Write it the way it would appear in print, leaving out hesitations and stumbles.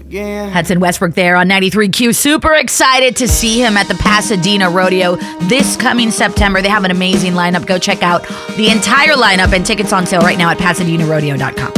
Hudson Westbrook there on 93Q. Super excited to see him at the Pasadena Rodeo this coming September. They have an amazing lineup. Go check out the entire lineup and tickets on sale right now at PasadenaRodeo.com.